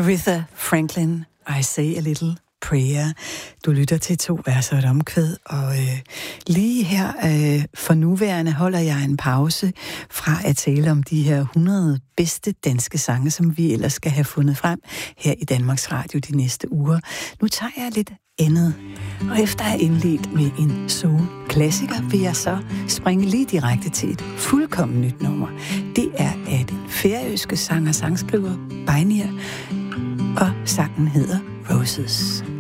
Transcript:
Aretha Franklin, I Say a Little Prayer. Du lytter til 2 vers og et omkvæd, og lige her for nuværende holder jeg en pause fra at tale om de her 100 bedste danske sange, som vi ellers skal have fundet frem her i Danmarks Radio de næste uger. Nu tager jeg lidt andet, og efter at have indledt med en soul-klassiker, vil jeg så springe lige direkte til et fuldkommen nyt nummer. Det er af den færøske sanger-sangskriver Beinir, og sangen hedder Roses.